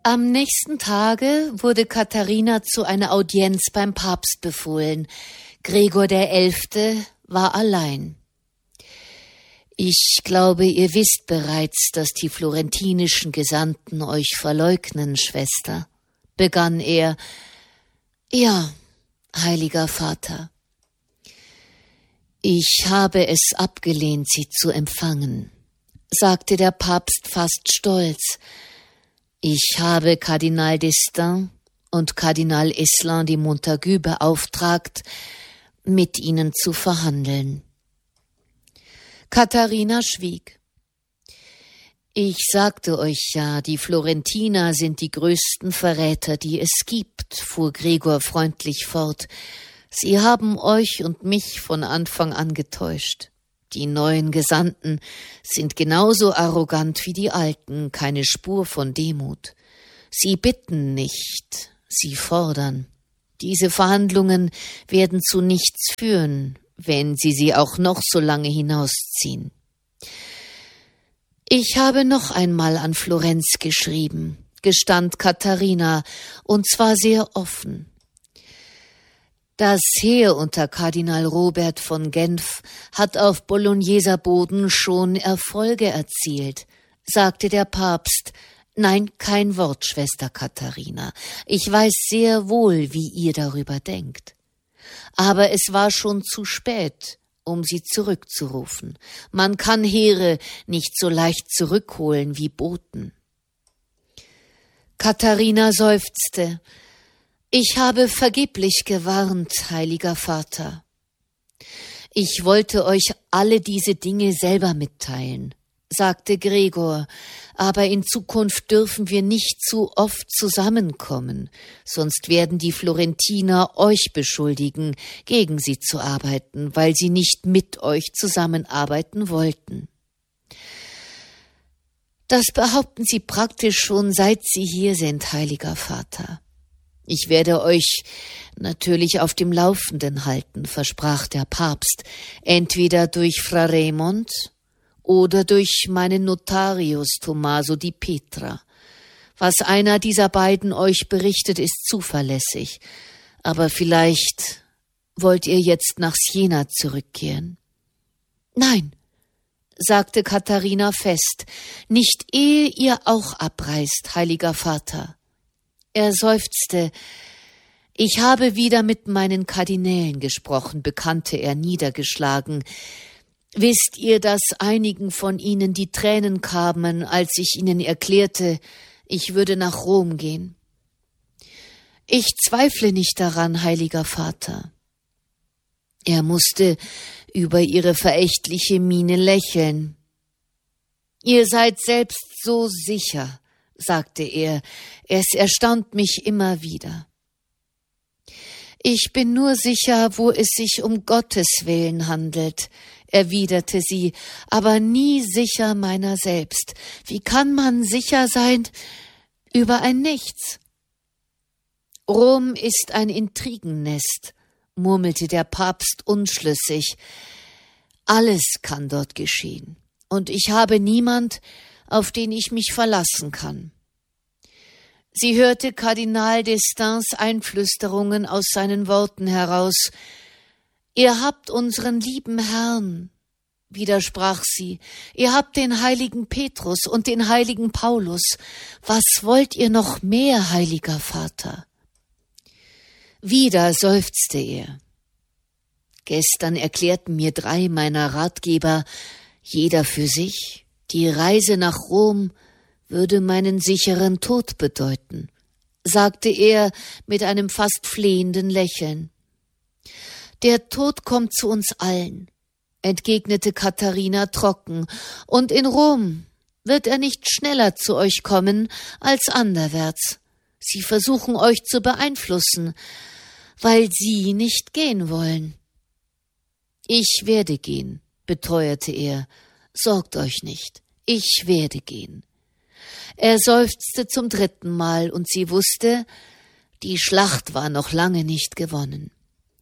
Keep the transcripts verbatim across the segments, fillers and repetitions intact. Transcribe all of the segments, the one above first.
Am nächsten Tage wurde Katharina zu einer Audienz beim Papst befohlen. Gregor der Elfte war allein. »Ich glaube, ihr wisst bereits, dass die florentinischen Gesandten euch verleugnen, Schwester«, begann er. »Ja, heiliger Vater. Ich habe es abgelehnt, sie zu empfangen«, sagte der Papst fast stolz. »Ich habe Kardinal d'Estaing und Kardinal Eslin de Montagu beauftragt, mit ihnen zu verhandeln.« Katharina schwieg. »Ich sagte euch ja, die Florentiner sind die größten Verräter, die es gibt«, fuhr Gregor freundlich fort. »Sie haben euch und mich von Anfang an getäuscht. Die neuen Gesandten sind genauso arrogant wie die alten, keine Spur von Demut. Sie bitten nicht, sie fordern. Diese Verhandlungen werden zu nichts führen, wenn sie sie auch noch so lange hinausziehen. »Ich habe noch einmal an Florenz geschrieben«, gestand Katharina, und zwar sehr offen. »Das Heer unter Kardinal Robert von Genf hat auf Bologneser Boden schon Erfolge erzielt«, sagte der Papst. »Nein, kein Wort, Schwester Katharina. Ich weiß sehr wohl, wie ihr darüber denkt. Aber es war schon zu spät, um sie zurückzurufen. Man kann Heere nicht so leicht zurückholen wie Boten.« Katharina seufzte. »Ich habe vergeblich gewarnt, heiliger Vater. Ich wollte euch alle diese Dinge selber mitteilen«, sagte Gregor, »aber in Zukunft dürfen wir nicht zu oft zusammenkommen, sonst werden die Florentiner euch beschuldigen, gegen sie zu arbeiten, weil sie nicht mit euch zusammenarbeiten wollten.« »Das behaupten sie praktisch schon, seit sie hier sind, heiliger Vater. Ich werde euch natürlich auf dem Laufenden halten«, versprach der Papst, »entweder durch Fra Raimond oder durch meinen Notarius Tommaso di Petra. Was einer dieser beiden euch berichtet, ist zuverlässig. Aber vielleicht wollt ihr jetzt nach Siena zurückkehren?« »Nein«, sagte Katharina fest, »nicht ehe ihr auch abreist, heiliger Vater.« Er seufzte. »Ich habe wieder mit meinen Kardinälen gesprochen«, bekannte er niedergeschlagen. »Wisst ihr, dass einigen von ihnen die Tränen kamen, als ich ihnen erklärte, ich würde nach Rom gehen? Ich zweifle nicht daran, heiliger Vater.« Er musste über ihre verächtliche Miene lächeln. »Ihr seid selbst so sicher«, sagte er, »es erstaunt mich immer wieder.« »Ich bin nur sicher, wo es sich um Gottes Willen handelt«, erwiderte sie, »aber nie sicher meiner selbst. Wie kann man sicher sein über ein Nichts?« »Rom ist ein Intrigennest«, murmelte der Papst unschlüssig. »Alles kann dort geschehen, und ich habe niemand, auf den ich mich verlassen kann.« Sie hörte Kardinal d'Estaings Einflüsterungen aus seinen Worten heraus. »Ihr habt unseren lieben Herrn«, widersprach sie, »ihr habt den heiligen Petrus und den heiligen Paulus. Was wollt ihr noch mehr, heiliger Vater?« Wieder seufzte er. »Gestern erklärten mir drei meiner Ratgeber, jeder für sich, die Reise nach Rom würde meinen sicheren Tod bedeuten«, sagte er mit einem fast flehenden Lächeln. »Der Tod kommt zu uns allen«, entgegnete Katharina trocken, »und in Rom wird er nicht schneller zu euch kommen als anderwärts. Sie versuchen euch zu beeinflussen, weil sie nicht gehen wollen.« »Ich werde gehen«, beteuerte er, »sorgt euch nicht, ich werde gehen.« Er seufzte zum dritten Mal, und sie wusste, die Schlacht war noch lange nicht gewonnen.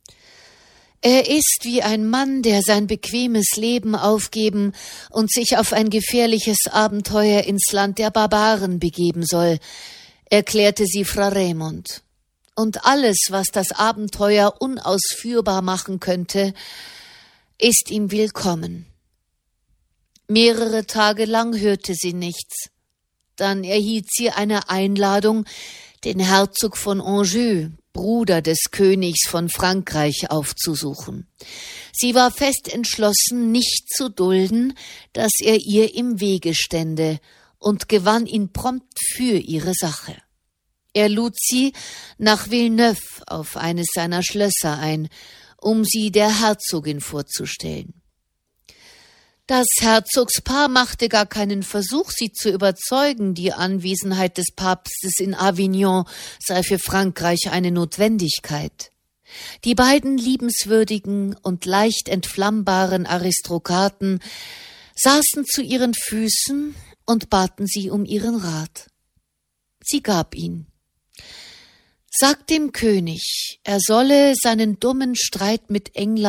Er ist wie ein Mann, der sein bequemes Leben aufgeben und sich auf ein gefährliches Abenteuer ins Land der Barbaren begeben soll. erklärte sie Fra Raimond. Und alles, was das Abenteuer unausführbar machen könnte, ist ihm willkommen. Mehrere Tage lang hörte sie nichts. Dann erhielt sie eine Einladung, den Herzog von Anjou, Bruder des Königs von Frankreich, aufzusuchen. Sie war fest entschlossen, nicht zu dulden, dass er ihr im Wege stände, und gewann ihn prompt für ihre Sache. Er lud sie nach Villeneuve auf eines seiner Schlösser ein, um sie der Herzogin vorzustellen. Das Herzogspaar machte gar keinen Versuch, sie zu überzeugen, die Anwesenheit des Papstes in Avignon sei für Frankreich eine Notwendigkeit. Die beiden liebenswürdigen und leicht entflammbaren Aristokraten saßen zu ihren Füßen und baten sie um ihren Rat. Sie gab ihn. Sagt dem König, er solle seinen dummen Streit mit England